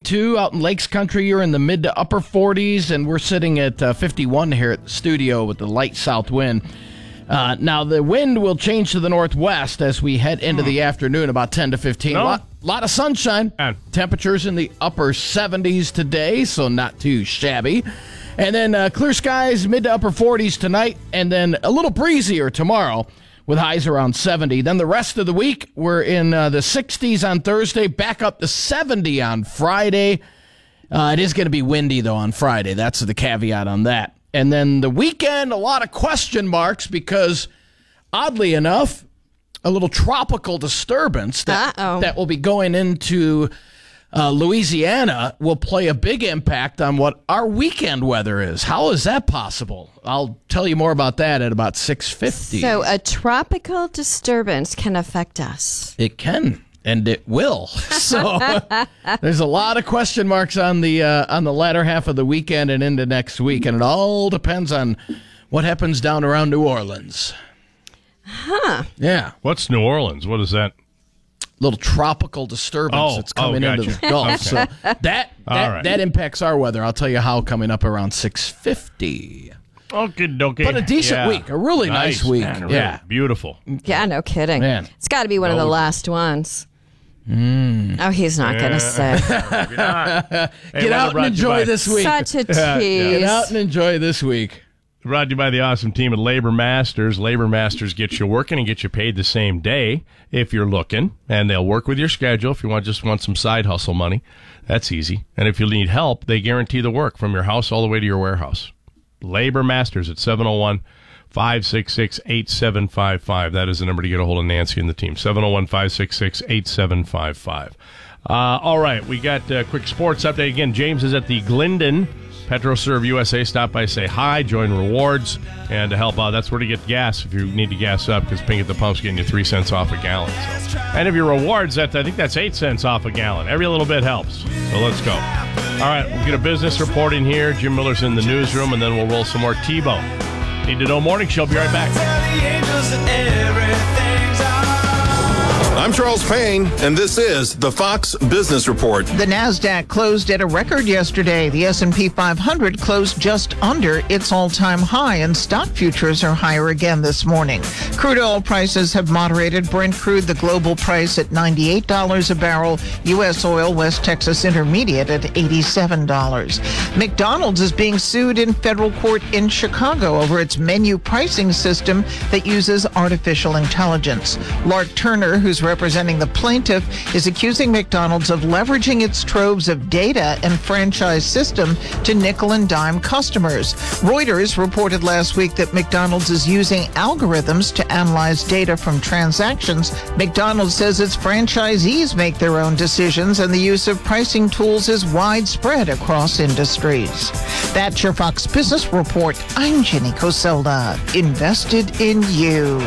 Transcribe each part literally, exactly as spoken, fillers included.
fifty-two. Out in Lakes Country, you're in the mid to upper forties, and we're sitting at uh, fifty-one here at the studio with the light south wind. Uh, now, the wind will change to the northwest as we head into the afternoon, about ten to fifteen. A No. lot, lot of sunshine. Man. Temperatures in the upper seventies today, so not too shabby. And then uh, clear skies, mid to upper forties tonight, and then a little breezier tomorrow with highs around seventy. Then the rest of the week, we're in uh, the sixties on Thursday, back up to seventy on Friday. Uh, it is going to be windy, though, on Friday. That's the caveat on that. And then the weekend, a lot of question marks because, oddly enough, a little tropical disturbance that, that will be going into uh, Louisiana will play a big impact on what our weekend weather is. How is that possible? I'll tell you more about that at about six fifty. So a tropical disturbance can affect us. It can. And it will. So there's a lot of question marks on the uh, on the latter half of the weekend and into next week, and it all depends on what happens down around New Orleans. Huh. Yeah. What's New Orleans? What is that? Little tropical disturbance Oh, that's coming oh, into gotcha. the Gulf. Okay. So that that, right. that impacts our weather. I'll tell you how coming up around six fifty. Okay, dokie. But a decent Yeah. week, a really nice, week. Man, really yeah. beautiful. Yeah, no kidding. Man. It's got to be one of the No. last ones. Mm. Oh, he's not going to say. Maybe not. Hey, Get weather out brought and to you enjoy by- this week. Such a tease. Get out and enjoy this week. Brought to you by the awesome team at Labor Masters. Labor Masters gets you working and get you paid the same day if you're looking, and they'll work with your schedule if you want just want some side hustle money. That's easy. And if you need help, they guarantee the work from your house all the way to your warehouse. Labor Masters at seven oh one, five six six, eight seven five five. That is the number to get a hold of Nancy and the team. seven oh one, five six six, eight seven five five. Uh, all right, we got a quick sports update. Again, James is at the Glendon PetroServe U S A. Stop by, say hi, join rewards, and to help out, that's where to get gas if you need to gas up, because Pink at the Pump's getting you three cents off a gallon. So. And if your rewards, that I think that's eight cents off a gallon. Every little bit helps. So let's go. All right, we'll get a business report in here. Jim Miller's in the newsroom, and then we'll roll some more T-Bone. Need to Know Morning Show. Be right back. I'm Charles Payne, and this is the Fox Business Report. The NASDAQ closed at a record yesterday. The S and P five hundred closed just under its all-time high, and stock futures are higher again this morning. Crude oil prices have moderated. Brent crude, the global price at ninety-eight dollars a barrel. U S oil, West Texas Intermediate at eighty-seven dollars. McDonald's is being sued in federal court in Chicago over its menu pricing system that uses artificial intelligence. Lark Turner, who's representing the plaintiff, is accusing McDonald's of leveraging its troves of data and franchise system to nickel and dime customers. Reuters reported last week that McDonald's is using algorithms to analyze data from transactions. McDonald's says its franchisees make their own decisions, and the use of pricing tools is widespread across industries. That's your Fox Business Report. I'm Jenny Coselda. Invested in you.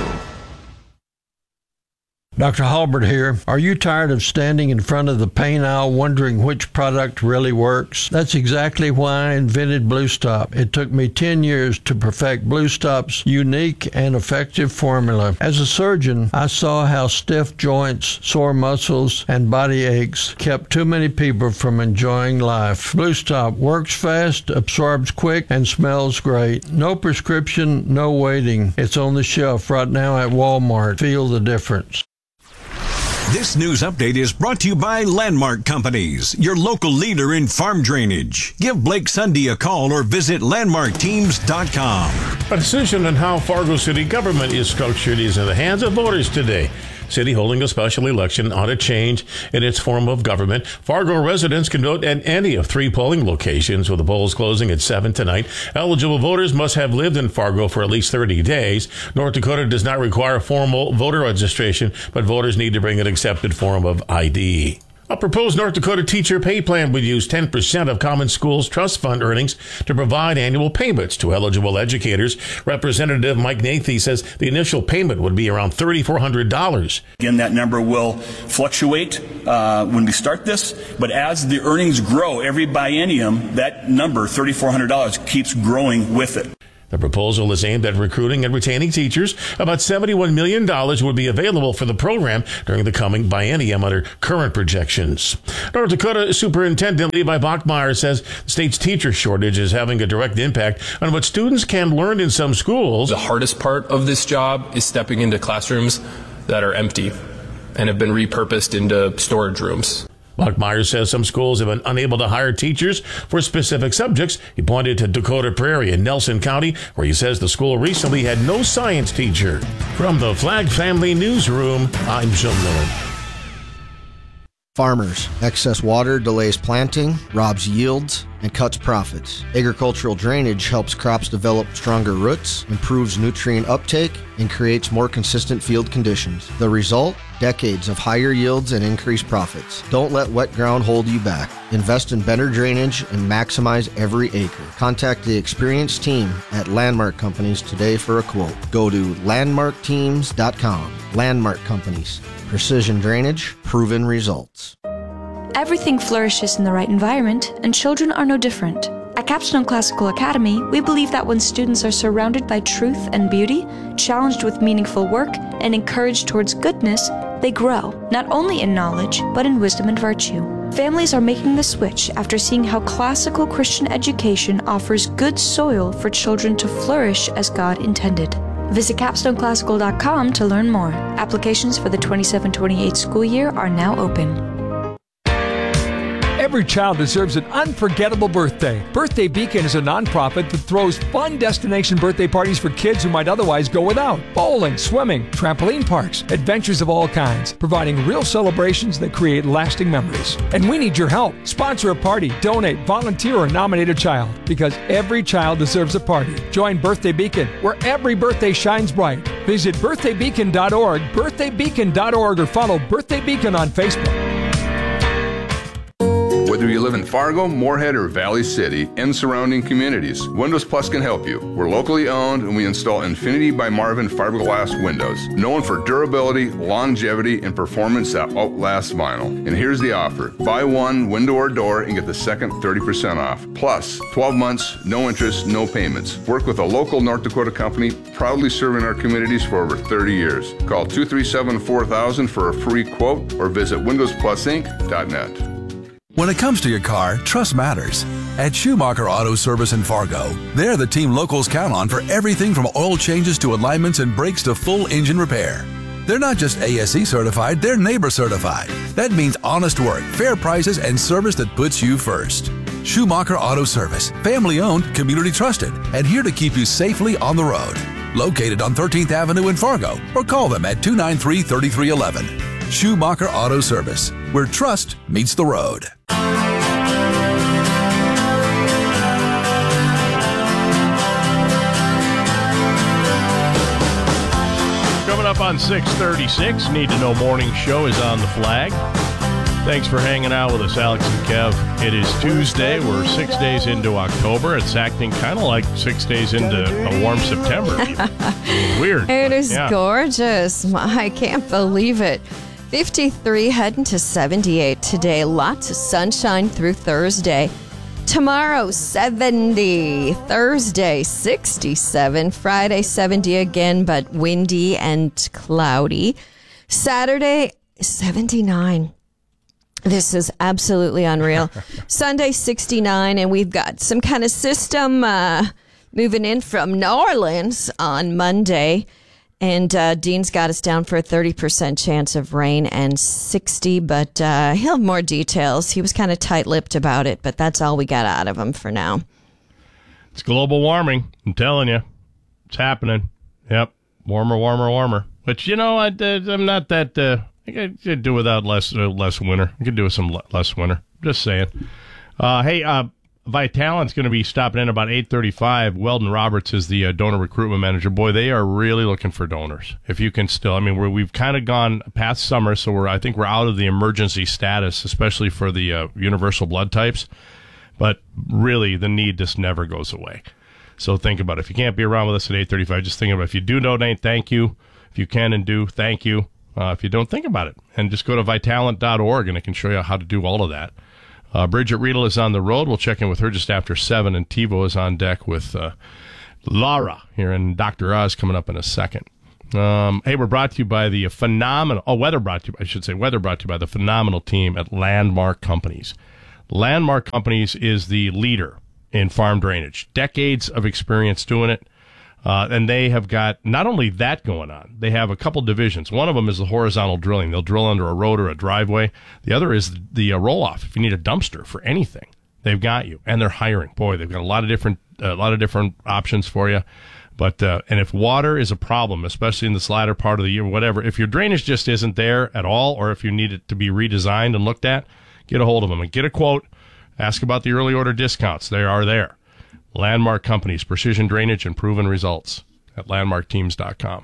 Doctor Halbert here. Are you tired of standing in front of the pain aisle wondering which product really works? That's exactly why I invented Blue Stop. It took me ten years to perfect Blue Stop's unique and effective formula. As a surgeon, I saw how stiff joints, sore muscles, and body aches kept too many people from enjoying life. Blue Stop works fast, absorbs quick, and smells great. No prescription, no waiting. It's on the shelf right now at Walmart. Feel the difference. This news update is brought to you by Landmark Companies, your local leader in farm drainage. Give Blake Sunday a call or visit landmark teams dot com. A decision on how Fargo City government is structured is in the hands of voters today. City holding a special election on a change in its form of government. Fargo residents can vote at any of three polling locations, with the polls closing at seven tonight. Eligible voters must have lived in Fargo for at least thirty days. North Dakota does not require formal voter registration, but voters need to bring an accepted form of I D. A proposed North Dakota teacher pay plan would use ten percent of Common Schools Trust Fund earnings to provide annual payments to eligible educators. Representative Mike Nathy says the initial payment would be around three thousand four hundred dollars. Again, that number will fluctuate uh, when we start this, but as the earnings grow every biennium, that number, three thousand four hundred dollars, keeps growing with it. The proposal is aimed at recruiting and retaining teachers. About seventy-one million dollars would be available for the program during the coming biennium under current projections. North Dakota Superintendent Levi Bachmeyer says the state's teacher shortage is having a direct impact on what students can learn in some schools. The hardest part of this job is stepping into classrooms that are empty and have been repurposed into storage rooms. Bachmeyer says some schools have been unable to hire teachers for specific subjects. He pointed to Dakota Prairie in Nelson County, where he says the school recently had no science teacher. From the Flag Family Newsroom, I'm Jim Miller. Farmers. Excess water delays planting, robs yields, and cuts profits. Agricultural drainage helps crops develop stronger roots, improves nutrient uptake, and creates more consistent field conditions. The result? Decades of higher yields and increased profits. Don't let wet ground hold you back. Invest in better drainage and maximize every acre. Contact the experienced team at Landmark Companies today for a quote. Go to landmark teams dot com. Landmark Companies. Precision drainage, proven results. Everything flourishes in the right environment, and children are no different. At Capstone Classical Academy, we believe that when students are surrounded by truth and beauty, challenged with meaningful work, and encouraged towards goodness, they grow, not only in knowledge, but in wisdom and virtue. Families are making the switch after seeing how classical Christian education offers good soil for children to flourish as God intended. Visit capstone classical dot com to learn more. Applications for the twenty-seven twenty-eight school year are now open. Every child deserves an unforgettable birthday. Birthday Beacon is a nonprofit that throws fun destination birthday parties for kids who might otherwise go without. Bowling, swimming, trampoline parks, adventures of all kinds, providing real celebrations that create lasting memories. And we need your help. Sponsor a party, donate, volunteer, or nominate a child, because every child deserves a party. Join Birthday Beacon, where every birthday shines bright. Visit birthday beacon dot org, birthday beacon dot org, or follow Birthday Beacon on Facebook. Whether you live in Fargo, Moorhead, or Valley City and surrounding communities, Windows Plus can help you. We're locally owned and we install Infinity by Marvin fiberglass windows, known for durability, longevity, and performance that outlasts vinyl. And here's the offer. Buy one window or door and get the second thirty percent off. Plus, twelve months, no interest, no payments. Work with a local North Dakota company proudly serving our communities for over thirty years. Call two three seven, four thousand for a free quote or visit windows plus inc dot net. When it comes to your car, trust matters. At Schumacher Auto Service in Fargo, they're the team locals count on for everything from oil changes to alignments and brakes to full engine repair. They're not just A S E certified, they're neighbor certified. That means honest work, fair prices, and service that puts you first. Schumacher Auto Service, family owned, community trusted, and here to keep you safely on the road. Located on thirteenth Avenue in Fargo, or call them at two nine three, three three one one. Schumacher Auto Service, where trust meets the road. Coming up on six thirty-six, Need to Know Morning Show is on the flag. Thanks for hanging out with us, Alex and Kev. It is Tuesday. We're six days into October. It's acting kind of like six days into a warm September. Weird. It is yeah. gorgeous. I can't believe it. fifty-three heading to seventy-eight today. Lots of sunshine through Thursday. Tomorrow, seventy. Thursday, sixty-seven. Friday, seventy again, but windy and cloudy. Saturday, seventy-nine. This is absolutely unreal. Sunday, sixty-nine, and we've got some kind of system uh, moving in from New Orleans on Monday. And uh, Dean's got us down for a thirty percent chance of rain and sixty, but uh, he'll have more details. He was kind of tight-lipped about it, but that's all we got out of him for now. It's global warming. I'm telling you. It's happening. Yep. Warmer, warmer, warmer. But, you know, I, I'm not that... Uh, I could do without less uh, less winter. I could do with some le- less winter. Just saying. Uh, hey, uh, Vitalent's going to be stopping in about eight thirty-five. Weldon Roberts is the uh, donor recruitment manager. Boy, they are really looking for donors. If you can still, I mean, we're, we've kind of gone past summer, so we're I think we're out of the emergency status, especially for the uh, universal blood types. But really, the need just never goes away. So think about it. If you can't be around with us at eight thirty-five, just think about it. If you do donate, thank you. If you can and do, thank you. Uh, if you don't, think about it. And just go to vitalent dot org, and it can show you how to do all of that. Uh, Bridget Riedel is on the road. We'll check in with her just after seven, and TiVo is on deck with uh, Laura here, and Doctor Oz coming up in a second. Um, hey, we're brought to you by the phenomenal, oh, weather brought to you, I should say, weather brought to you by the phenomenal team at Landmark Companies. Landmark Companies is the leader in farm drainage. Decades of experience doing it. Uh, and they have got not only that going on, they have a couple divisions. One of them is the horizontal drilling. They'll drill under a road or a driveway. The other is the uh, roll-off. If you need a dumpster for anything, they've got you. And they're hiring. Boy, they've got a lot of different, a lot of different options for you. But, uh, and if water is a problem, especially in this latter part of the year, whatever, if your drainage just isn't there at all, or if you need it to be redesigned and looked at, get a hold of them and get a quote. Ask about the early order discounts. They are there. Landmark Companies, precision drainage and proven results at landmark teams dot com.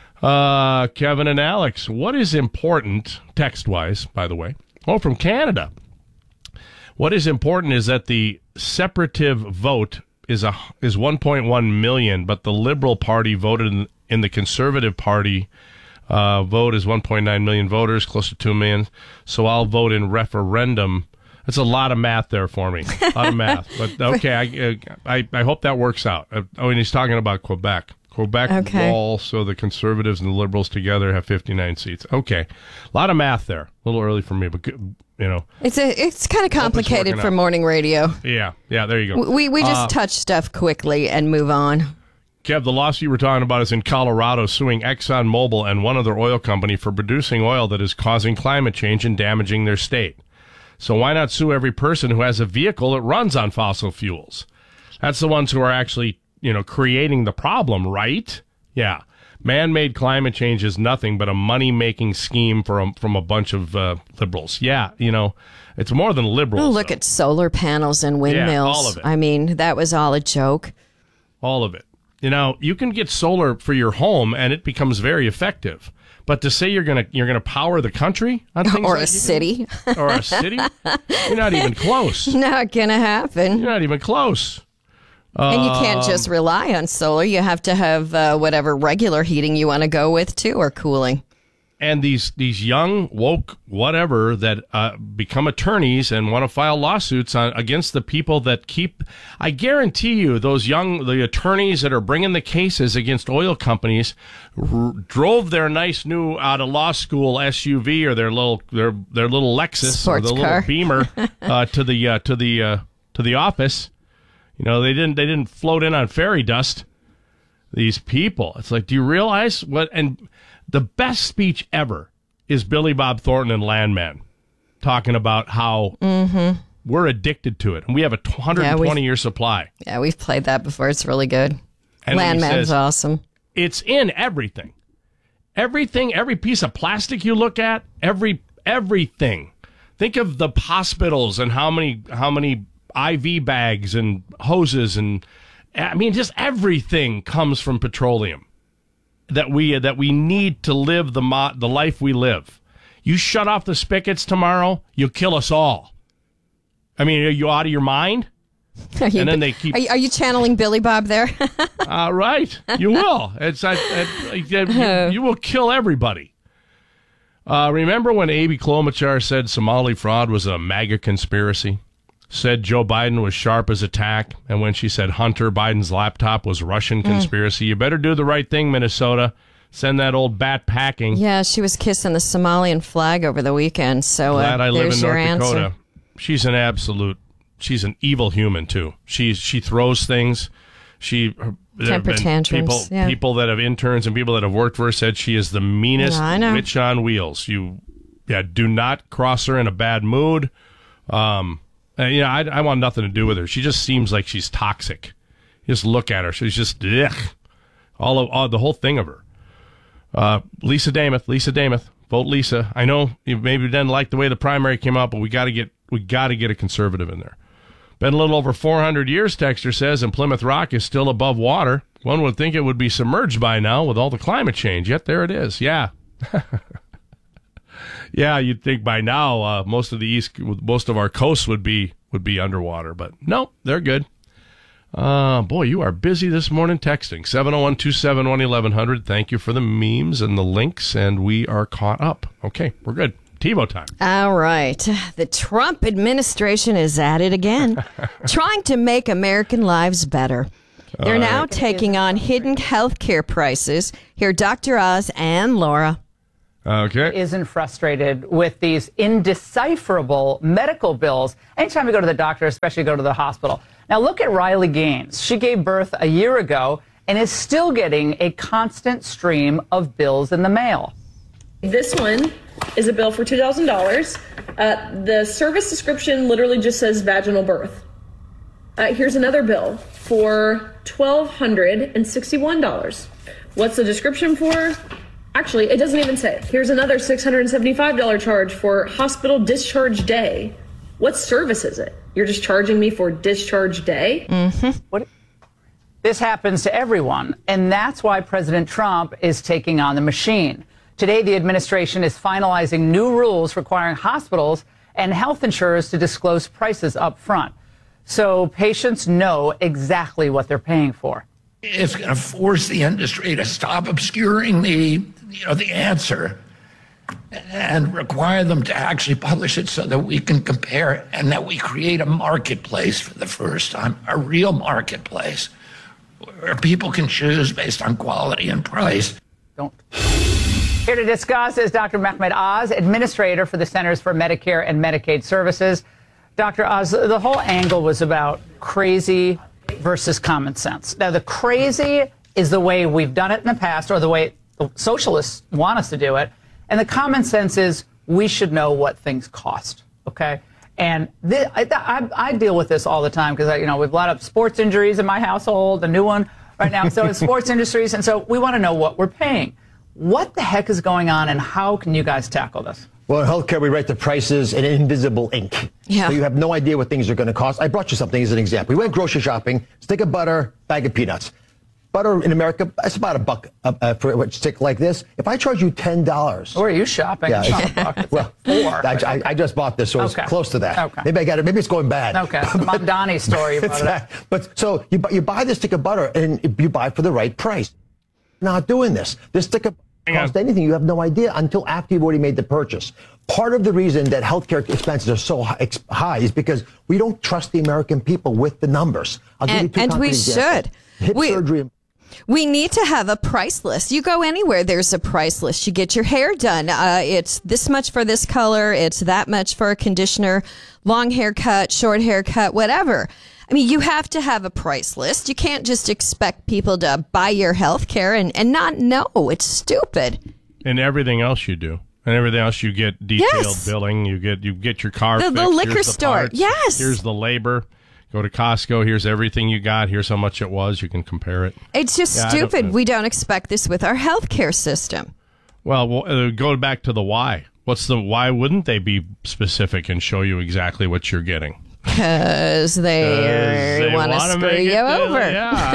Uh, Kevin and Alex, what is important, text-wise, by the way? Oh, from Canada. What is important is that the separative vote is a is one point one million, but the Liberal Party voted in, in the Conservative Party uh, vote is one point nine million voters, close to two million. So I'll vote in referendum. That's a lot of math there for me. A lot of math. But okay, I, I I hope that works out. Oh, and he's talking about Quebec. Quebec okay. wall, so the Conservatives and the Liberals together have fifty-nine seats. Okay. A lot of math there. A little early for me, but, you know. It's a, it's kind of complicated for out. morning radio. Yeah. Yeah, there you go. We, we just uh, touch stuff quickly and move on. Kev, the lawsuit we're talking about is in Colorado, suing ExxonMobil and one other oil company for producing oil that is causing climate change and damaging their state. So why not sue every person who has a vehicle that runs on fossil fuels? That's the ones who are actually, you know, creating the problem, right? Yeah. Man-made climate change is nothing but a money-making scheme for a, from a bunch of uh, liberals. Yeah, you know, it's more than liberals. Oh, look though. at solar panels and windmills. Yeah, all of it. I mean, that was all a joke. All of it. You know, you can get solar for your home, and it becomes very effective. But to say you're gonna you're gonna power the country on things or like a city, or a city, you're not even close. Not gonna happen. You're not even close. And you can't Um, just rely on solar. You have to have uh, whatever regular heating you want to go with, too, or cooling. And these, these young, woke, whatever, that uh, become attorneys and want to file lawsuits on, against the people that keep... I guarantee you, those young, the attorneys that are bringing the cases against oil companies r- drove their nice new out-of-law school S U V or their little their their little Lexus Sports or the car. little Beamer uh, to the uh, to the uh, to the office. You know, they didn't they didn't float in on fairy dust. These people. It's like, do you realize what... And the best speech ever is Billy Bob Thornton and Landman talking about how Mm-hmm. we're addicted to it. And we have a one hundred twenty year supply. Yeah, we've played that before. It's really good. And then he Landman's says, awesome. It's in everything. Everything, every piece of plastic you look at, every everything. Think of the hospitals and how many how many I V bags and hoses and I mean just everything comes from petroleum. That we that we need to live the mo- the life we live. You shut off the spigots tomorrow, you'll kill us all. I mean, are you out of your mind? Are you, and then they keep. Are you, are you channeling Billy Bob there? uh, right, you will. It's I, I, I, you, you will kill everybody. Uh, remember when Amy Klobuchar said Somali fraud was a MAGA conspiracy? Said Joe Biden was sharp as a tack, and when she said Hunter Biden's laptop was Russian conspiracy, mm. you better do the right thing, Minnesota. Send that old bat packing. Yeah, she was kissing the Somalian flag over the weekend, so uh, Glad I live there's in your North answer. Dakota. She's an absolute, she's an evil human, too. She's, she throws things. She Temper tantrums, People, yeah. people that have interns and people that have worked for her said she is the meanest Yeah, I know. witch on wheels. You, yeah, do not cross her in a bad mood. Um... Uh, you know, I, I want nothing to do with her. She just seems like she's toxic. You just look at her. She's just, ugh. All of all, the whole thing of her. Uh, Lisa Damath, Lisa Damath, vote Lisa. I know you maybe didn't like the way the primary came out, but we got to get we got to get a conservative in there. Been a little over four hundred years, Texter says, and Plymouth Rock is still above water. One would think it would be submerged by now with all the climate change. Yet there it is. Yeah. Yeah, you'd think by now uh, most of the east, most of our coasts would be would be underwater, but no, they're good. Uh, boy, you are busy this morning texting seven oh one, two seven one, eleven hundred. Thank you for the memes and the links, and we are caught up. Okay, we're good. TiVo time. All right. The Trump administration is at it again, trying to make American lives better. They're All now right. taking on hidden healthcare prices. Here, Doctor Oz and Laura. Okay. Isn't frustrated with these indecipherable medical bills anytime you go to the doctor, especially go to the hospital. Now look at Riley Gaines. She gave birth a year ago and is still getting a constant stream of bills in the mail. This one is a bill for two thousand dollars. Uh, the service description literally just says vaginal birth. Uh, here's another bill for one thousand two hundred sixty-one dollars. What's the description for? Actually, it doesn't even say. Here's another six hundred seventy-five dollars charge for hospital discharge day. What service is it? You're just charging me for discharge day? Mm-hmm. What? This happens to everyone, and that's why President Trump is taking on the machine. Today, the administration is finalizing new rules requiring hospitals and health insurers to disclose prices up front, so patients know exactly what they're paying for. It's going to force the industry to stop obscuring the, you know, the answer and require them to actually publish it so that we can compare and that we create a marketplace for the first time, a real marketplace where people can choose based on quality and price. Don't. Here to discuss is Doctor Mehmet Oz, administrator for the Centers for Medicare and Medicaid Services. Doctor Oz, the whole angle was about crazy versus common sense. Now, the crazy is the way we've done it in the past, or the way the socialists want us to do it. And the common sense is we should know what things cost, okay? And this, I, I, I deal with this all the time because, you know, we have a lot of sports injuries in my household, a new one right now. So it's sports industries, and so we want to know what we're paying. What the heck is going on, and how can you guys tackle this? Well, in healthcare, we write the prices in invisible ink. Yeah. So you have no idea what things are going to cost. I brought you something as an example. We went grocery shopping, stick of butter, bag of peanuts. Butter in America, that's about a buck uh, uh, for a stick like this. If I charge you ten dollars. Where are you shopping? Yeah, It's not a buck, it's well, four. I, I, I just bought this, so Okay. it's close to that. Okay. Maybe I got it. Maybe it's going bad. Okay, it's the Mom Donnie story about It's it. that. But so you, bu- you buy this stick of butter, and you buy for the right price. Not doing this. This stick of cost anything, you have no idea until after you've already made the purchase. Part of the reason that healthcare expenses are so high, ex- high is because we don't trust the American people with the numbers. I'll give you And, two and concrete we examples. should. Hip We, surgery. we need to have a price list. You go anywhere, there's a price list. You get your hair done. Uh, it's this much for this color. It's that much for a conditioner, long haircut, short haircut, whatever. I mean, you have to have a price list. You can't just expect people to buy your health care and, and not know. It's stupid. And everything else you do. And everything else you get detailed Yes. billing. You get you get your car The- the fixed. liquor Here's the store. parts. Yes. Here's the labor. Go to Costco. Here's everything you got. Here's how much it was. You can compare it. It's just Yeah, I don't- stupid. We don't expect this with our healthcare system. Well, well uh, go back to the why. What's the why wouldn't they be specific and show you exactly what you're getting? Because they, they want to wanna screw make you it, uh, over.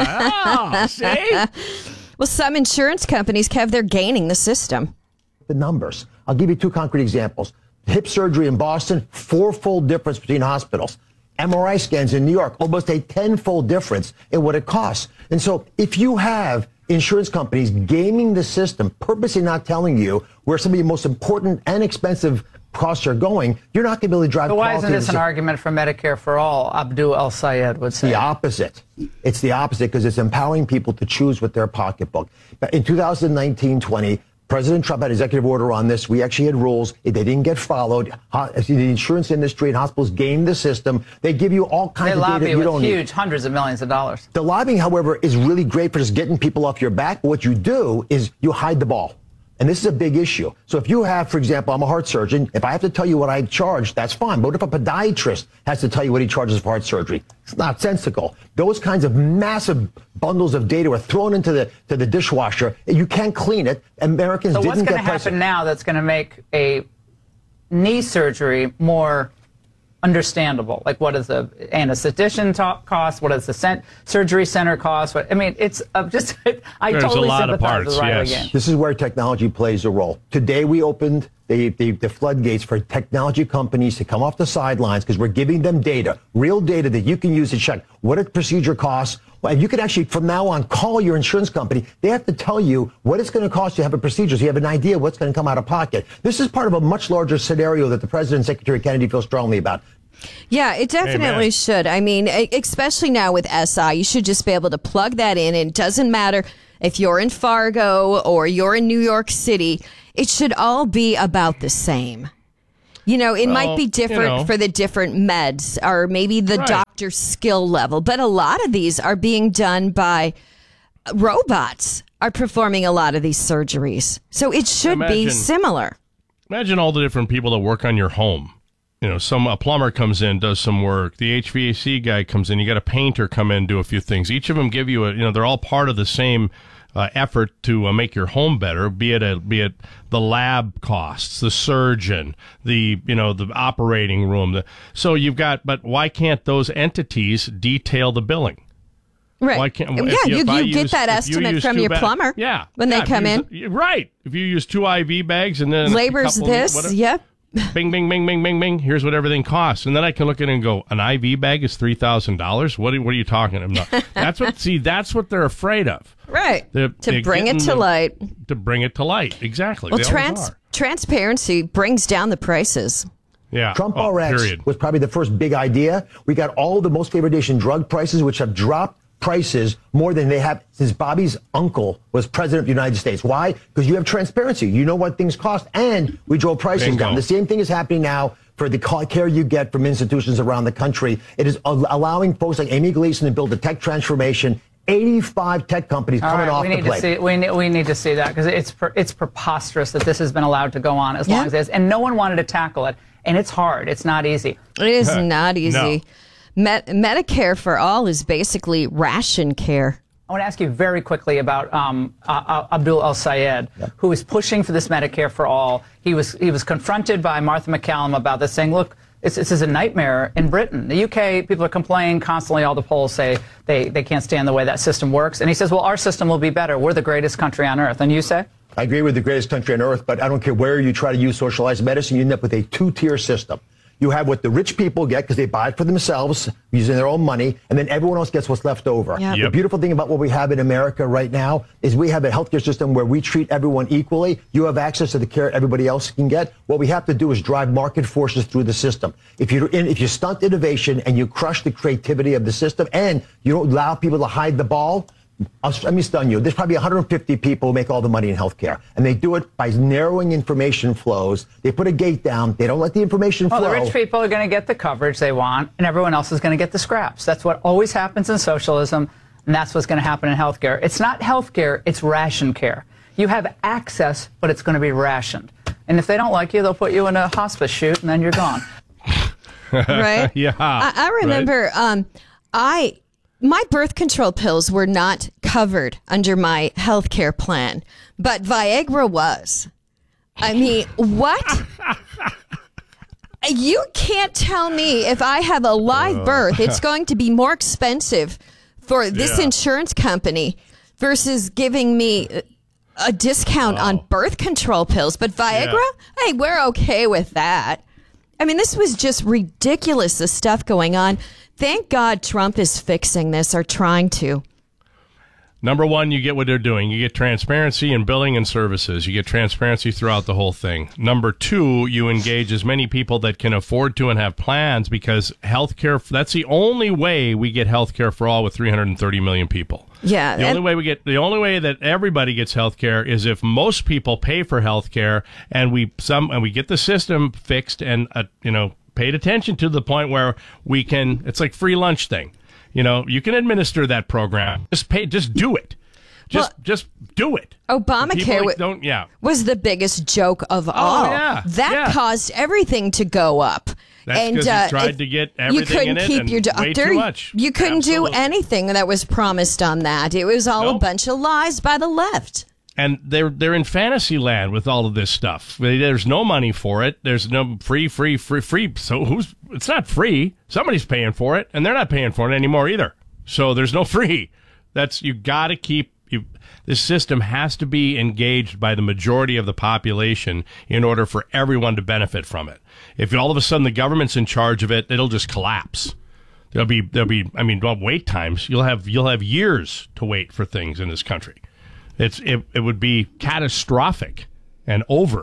yeah. Oh, see? Well, some insurance companies, Kev, they're gaining the system. The numbers. I'll give you two concrete examples. Hip surgery in Boston, four-fold difference between hospitals. M R I scans in New York, almost a tenfold difference in what it costs. And so if you have insurance companies gaming the system, purposely not telling you where some of your most important and expensive costs are going, you're not going to be able to drive So why quality isn't this of the an system. argument for Medicare for all? Abdul El Sayed would say. The opposite. It's the opposite because it's empowering people to choose with their pocketbook. In two thousand nineteen twenty, President Trump had an executive order on this. We actually had rules. They didn't get followed. Ho- The insurance industry and hospitals game the system. They give you all kinds They of data lobby you with don't huge need. hundreds of millions of dollars. The lobbying, however, is really great for just getting people off your back. But what you do is you hide the ball. And this is a big issue. So if you have, for example, I'm a heart surgeon. If I have to tell you what I charge, that's fine. But what if a podiatrist has to tell you what he charges for heart surgery? It's nonsensical. Those kinds of massive bundles of data are thrown into the to the dishwasher. You can't clean it. Americans So didn't what's going get to happen precedent. now that's going to make a knee surgery more understandable? Like, what does the anesthetician ta- cost? What does the cent- surgery center cost? What, I mean, it's uh, just, I There's totally a lot of sympathize parts, with Riley yes. Gaines. This is where technology plays a role. Today we opened the, the, the floodgates for technology companies to come off the sidelines because we're giving them data, real data that you can use to check what a procedure costs. And you can actually, from now on, call your insurance company. They have to tell you what it's going to cost you to have a procedure so you have an idea what's going to come out of pocket. This is part of a much larger scenario that the President and Secretary Kennedy feel strongly about. Yeah, it definitely Amen. should. I mean, e- especially now with S I, you should just be able to plug that in. And it doesn't matter if you're in Fargo or you're in New York City. It should all be about the same. You know, it Well, might be different you know. for the different meds or maybe the Right. doctor's skill level. But a lot of these are being done by robots are performing a lot of these surgeries. So it should be Imagine- similar. Imagine all the different people that work on your home. You know, some a plumber comes in, does some work. The H V A C guy comes in. You got a painter come in, do a few things. Each of them give you a, you know, they're all part of the same uh, effort to uh, make your home better. Be it a, be it the lab costs, the surgeon, the you know the operating room. The, so you've got, but why can't those entities detail the billing? Right. Why can't, yeah, if you, if I you get use- that if you estimate use from two your ba- plumber Yeah. when yeah, they if come you in. use- right. If you use two I V bags and then a Labor's couple- this, whatever- yep. Bing, bing, bing, bing, bing, bing. Here's what everything costs, and then I can look at it and go, an I V bag is three thousand dollars. What? Are, what are you talking about? That's what. See, that's what they're afraid of. Right. They're- to they're bring it getting to the- light. To bring it to light, exactly. Well, They always trans- are. transparency brings down the prices. Yeah. Trump Oh, R X period. was probably the first big idea. We got all the most favored nation drug prices, which have dropped prices more than they have since Bobby's uncle was president of the United States. Why? Because you have transparency. You know what things cost, and we drove prices Bingo. down. The same thing is happening now for the ca- care you get from institutions around the country. It is al- allowing folks like Amy Gleason to build a tech transformation. eighty-five tech companies All coming right, off we the need plate. to see we need, we need to see that because it's pre- it's preposterous that this has been allowed to go on as Yeah. long as it is, and no one wanted to tackle it, and it's hard. It's not easy. It is not easy. No. Med- Medicare for all is basically ration care. I want to ask you very quickly about um, uh, uh, Abdul El Sayed, who is pushing for this Medicare for all. He was he was confronted by Martha McCallum about this, saying, "Look, this, this is a nightmare in Britain. The U K, people are complaining constantly. All the polls say they, they can't stand the way that system works." And he says, "Well, our system will be better. We're the greatest country on earth." And you say? I agree with the greatest country on earth, but I don't care where you try to use socialized medicine, you end up with a two-tier system. You have what the rich people get because they buy it for themselves using their own money, and then everyone else gets what's left over. Yep. The Yep. beautiful thing about what we have in America right now is we have a healthcare system where we treat everyone equally. You have access to the care everybody else can get. What we have to do is drive market forces through the system. If you if you stunt innovation and you crush the creativity of the system, and you don't allow people to hide the ball, I'll, let me stun you. There's probably one hundred fifty people who make all the money in healthcare, and they do it by narrowing information flows. They put a gate down. They don't let the information Well, flow. the rich people are going to get the coverage they want, and everyone else is going to get the scraps. That's what always happens in socialism, and that's what's going to happen in healthcare. It's not healthcare, it's ration care. You have access, but it's going to be rationed. And if they don't like you, they'll put you in a hospice chute, and then you're gone. Right? yeah. I, I remember um, I my birth control pills were not covered under my health care plan, but Viagra was. I mean, what? You can't tell me if I have a live birth, it's going to be more expensive for this Yeah. insurance company versus giving me a discount on birth control pills. But Viagra, hey, we're okay with that. I mean, this was just ridiculous, the stuff going on. Thank God Trump is fixing this or trying to. Number one, you get what they're doing. You get transparency in billing and services. You get transparency throughout the whole thing. Number two, you engage as many people that can afford to and have plans because healthcare, that's the only way we get healthcare for all with three hundred thirty million people. Yeah. The and- only way we get, the only way that everybody gets healthcare is if most people pay for healthcare and we some and we get the system fixed and uh, you know paid attention to the point where we can. It's like free lunch thing. You know, you can administer that program. Just pay. Just do it. Just Well, just do it. Obamacare People wa- don't. Yeah. was the biggest joke of all. yeah, That yeah. caused everything to go up. That's and 'cause you uh, tried if- to get you everything couldn't in it keep and your way doctor. too much. You couldn't Absolutely. do anything that was promised on that. It was all a Nope. bunch of lies by the left. And they're they're in fantasy land with all of this stuff. There's no money for it. There's no free, free, free, free. So who's? It's not free. Somebody's paying for it, and they're not paying for it anymore either. So there's no free. That's you got to keep. You, this system has to be engaged by the majority of the population in order for everyone to benefit from it. If all of a sudden the government's in charge of it, it'll just collapse. There'll be there'll be. I mean, well, wait times. You'll have you'll have years to wait for things in this country. It's it, it would be catastrophic and over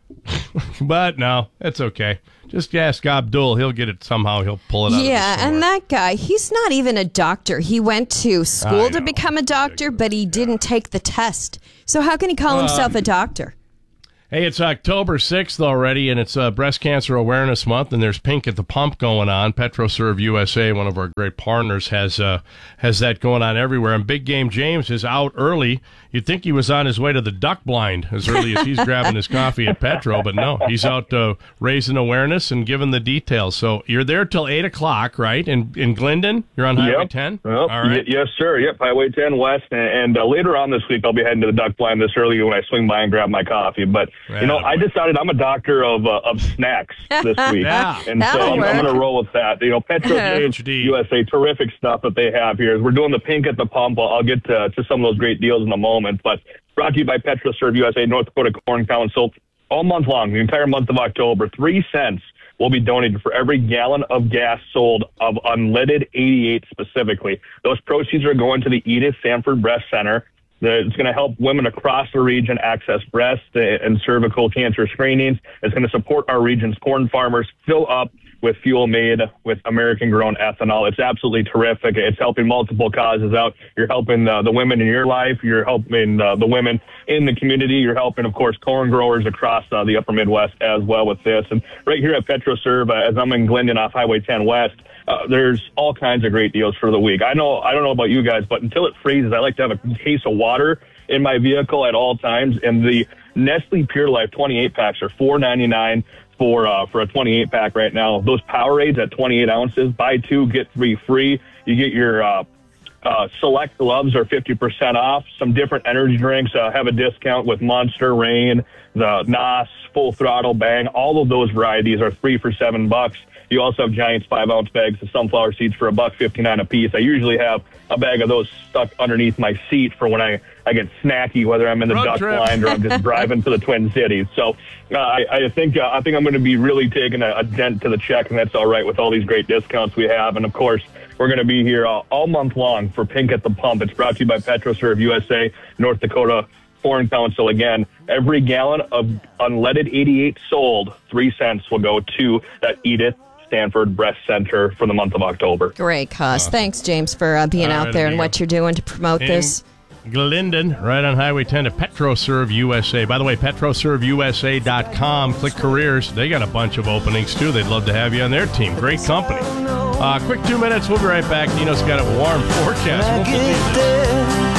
But no, it's okay. Just ask Abdul. He'll get it somehow. He'll pull it out. Yeah, of his and that guy, he's not even a doctor. He went to school to become a doctor, but he didn't take the test. So how can he call himself Um, a doctor? Hey, it's October sixth already, and it's uh, Breast Cancer Awareness Month, and there's Pink at the Pump going on. PetroServe U S A, one of our great partners, has uh, has that going on everywhere. And Big Game James is out early. You'd think he was on his way to the duck blind as early as he's grabbing his coffee at Petro, but no, he's out uh, raising awareness and giving the details. So you're there till eight o'clock, right? In, in Glendon? You're on Highway Yep. ten? Yep. All right. Y- yes, sir. Yep, Highway ten West. And, and uh, later on this week, I'll be heading to the duck blind this early when I swing by and grab my coffee. But, you know, I decided I'm a doctor of uh, of snacks this week. Yeah. And so That'll I'm, I'm work. going to roll with that. You know, Petro James U S A, terrific stuff that they have here. We're doing the Pink at the Pump. I'll, I'll get to, to some of those great deals in a moment. But brought to you by PetroServe U S A, North Dakota Corn Council. All month long, the entire month of October, three cents will be donated for every gallon of gas sold of unleaded eighty-eight specifically. Those proceeds are going to the Edith Sanford Breast Center. It's going to help women across the region access breast and cervical cancer screenings. It's going to support our region's corn farmers, fill up with fuel made with American-grown ethanol. It's absolutely terrific. It's helping multiple causes out. You're helping uh, the women in your life. You're helping uh, the women in the community. You're helping, of course, corn growers across uh, the upper Midwest as well with this. And right here at PetroServe, uh, as I'm in Glendon off Highway ten West, uh, there's all kinds of great deals for the week. I know, I don't know about you guys, but until it freezes, I like to have a case of water in my vehicle at all times. And the Nestle Pure Life twenty-eight packs are four ninety-nine for uh, for a twenty-eight pack right now. Those Powerades at twenty-eight ounces, buy two, get three free. You get your uh, uh, select gloves are fifty percent off. Some different energy drinks uh, have a discount with Monster, Reign, the N O S, Full Throttle, Bang. All of those varieties are three for seven bucks. You also have Giants five ounce bags of sunflower seeds for a buck fifty-nine a piece. I usually have a bag of those stuck underneath my seat for when I, I get snacky, whether I'm in the Road duck trip. blind or I'm just driving to the Twin Cities. So uh, I, I think uh, I think I'm going to be really taking a, a dent to the check, and that's all right with all these great discounts we have. And of course, we're going to be here all, all month long for Pink at the Pump. It's brought to you by PetroServe U S A, North Dakota Corn Council. Again, every gallon of unleaded eighty-eight sold, three cents will go to that Edith Sanford Breast Center for the month of October. Great cause. Thanks, James, for uh, being All out right, there there and you what go. you're doing to promote In this. Glendon, right on Highway ten to PetroServe U S A. By the way, PetroServe U S A dot com. Click careers. They got a bunch of openings, too. They'd love to have you on their team. Great company. Uh, quick two minutes. We'll be right back. Dino's got a warm forecast. Won't believe this.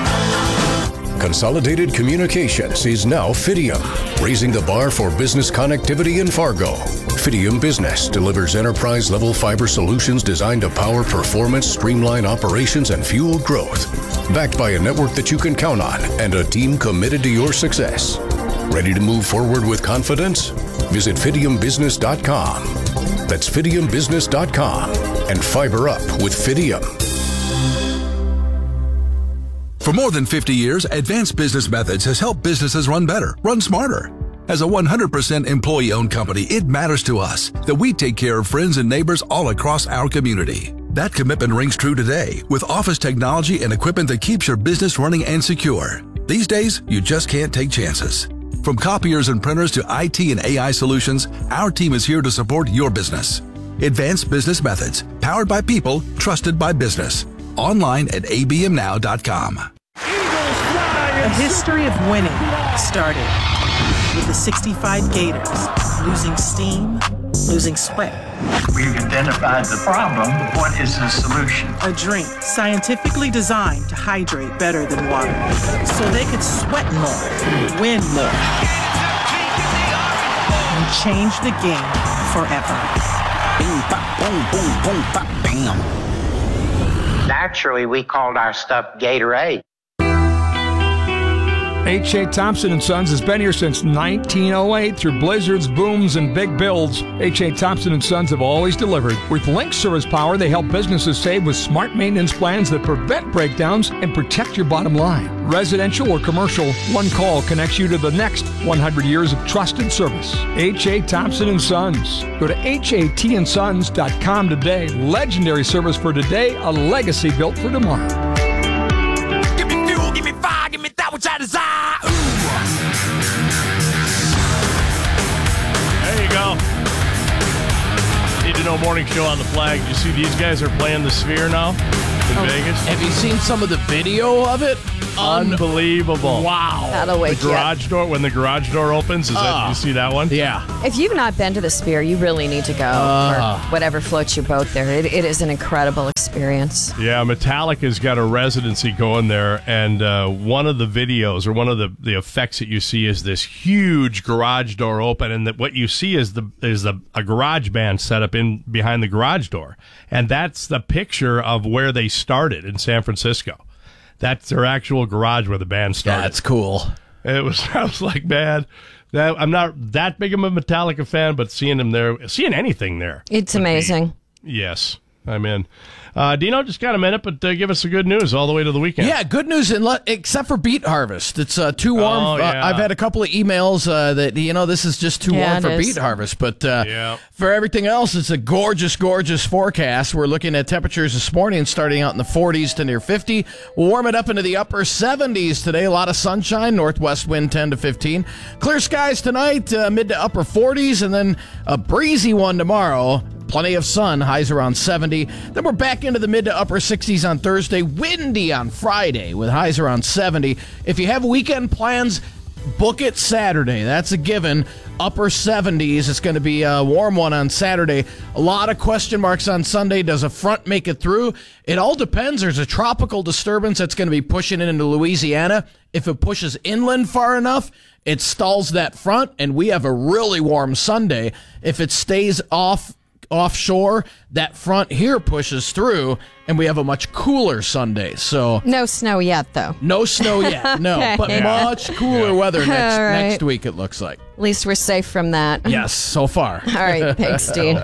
Consolidated Communications is now Fidium, raising the bar for business connectivity in Fargo. Fidium Business delivers enterprise-level fiber solutions designed to power performance, streamline operations, and fuel growth. Backed by a network that you can count on and a team committed to your success. Ready to move forward with confidence? Visit Fidium Business dot com. That's Fidium Business dot com and fiber up with Fidium. For more than fifty years, Advanced Business Methods has helped businesses run better, run smarter. As a one hundred percent employee-owned company, it matters to us that we take care of friends and neighbors all across our community. That commitment rings true today with office technology and equipment that keeps your business running and secure. These days, you just can't take chances. From copiers and printers to I T and A I solutions, our team is here to support your business. Advanced Business Methods, powered by people, trusted by business. Online at A B M now dot com. A history of winning started with the sixty-five Gators, losing steam, losing sweat. We've identified the problem. What is the solution? A drink scientifically designed to hydrate better than water, so they could sweat more, win more, and change the game forever. Bing, bop, boom, boom, boom, bop, bam. Naturally, we called our stuff Gatorade. H A. Thompson and Sons has been here since nineteen oh eight. Through blizzards, booms, and big builds, H A. Thompson and Sons have always delivered. With Link Service Power, they help businesses save with smart maintenance plans that prevent breakdowns and protect your bottom line. Residential or commercial, one call connects you to the next one hundred years of trusted service. H A. Thompson and Sons. Go to H A T and sons dot com today. Legendary service for today, a legacy built for tomorrow. Give me fuel, give me fire, give me that which I desire. Ooh. Dino Morning Show on the Flag. You see these guys are playing the Sphere now in Oh, Vegas? Have you seen some of the video of it? Unbelievable. Wow. That'll wake The you up. garage door, when the garage door opens, is that, Ah. you see that one? Yeah. If you've not been to the Sphere, you really need to go. Ah. Or whatever floats your boat there. It, it is an incredible experience. Yeah, Metallica's got a residency going there, and uh, one of the videos or one of the, the effects that you see is this huge garage door open, and that what you see is the is the a garage band set up in behind the garage door, and that's the picture of where they started in San Francisco. That's their actual garage where the band started. That's cool. It was. I was like, man, that, I'm not that big of a Metallica fan, but seeing them there, seeing anything there, It's amazing. yes, I'm in. Uh, Dino, just got a minute, but uh, give us the good news all the way to the weekend. Yeah, good news, in le- except for beet harvest. It's uh, too warm. Oh, yeah. uh, I've had a couple of emails uh, that, you know, this is just too Yeah, warm for it is. beet harvest. But uh, Yeah. for everything else, it's a gorgeous, gorgeous forecast. We're looking at temperatures this morning starting out in the forties to near fifty. We'll warm it up into the upper seventies today. A lot of sunshine, northwest wind ten to fifteen. Clear skies tonight, uh, mid to upper forties, and then a breezy one tomorrow. Plenty of sun, highs around seventy. Then we're back into the mid to upper sixties on Thursday. Windy on Friday with highs around seventy. If you have weekend plans, book it Saturday. That's a given. Upper seventies. It's going to be a warm one on Saturday. A lot of question marks on Sunday. Does a front make it through? It all depends. There's a tropical disturbance that's going to be pushing it into Louisiana. If it pushes inland far enough, it stalls that front, and we have a really warm Sunday. If it stays off offshore, that front here pushes through, and we have a much cooler Sunday. So No snow yet, though. no snow yet, no, Okay. but Yeah. much cooler weather next All right. next week. It looks like. At least we're safe from that. Yes, so far. All right, thanks, Dean.